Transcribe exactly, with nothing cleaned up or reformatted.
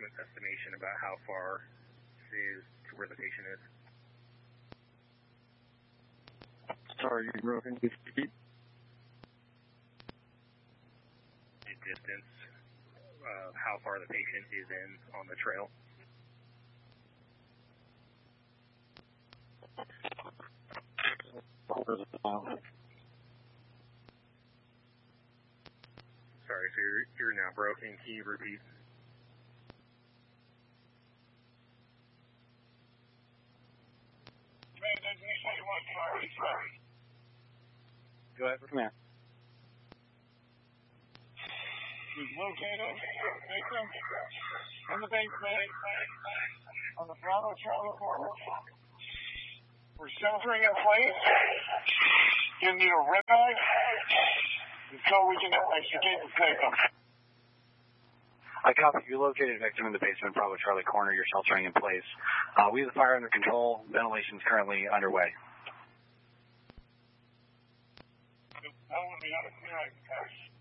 approximate estimation about how far it is to where the patient is? Sorry, you broken. Please repeat. The distance, uh, how far the patient is in on the trail. Sorry, so you're, you're now broken. Can you repeat? Go ahead, come here. We've located victim in the basement on the Bravo Charlie corner. We're sheltering in place. You need a red eye until we can extricate the victim. I copy. You located victim in the basement, Bravo Charlie corner. You're sheltering in place. Uh, we have the fire under control. Ventilation is currently underway. That would be under clear.